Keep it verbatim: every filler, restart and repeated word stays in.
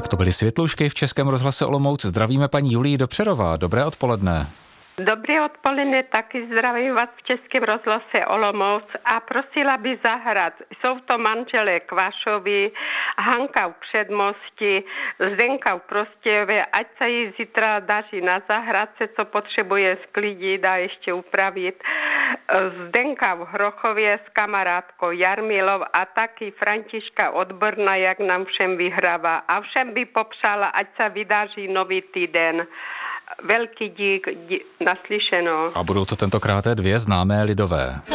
Tak to byly Světlušky v Českém rozhlase Olomouc. Zdravíme paní Julii Dopřerová. Dobré odpoledne. Dobré odpoledne, taky zdravím vás v Českém rozhlase Olomouc a prosila by zahrát. Jsou to manželé Kvašovi, Hanka v Předmosti, Zdenka v Prostějově, ať se jí zítra daří na zahrádce, co potřebuje sklidit a ještě upravit. Zdenka v Hrochově s kamarádkou Jarmilou a taky Františka od Brna, jak nám všem vyhrává. A všem by popřála, ať se vydaří nový týden. Velký dík, dí, naslyšeno. A budou to tentokrát dvě známé lidové.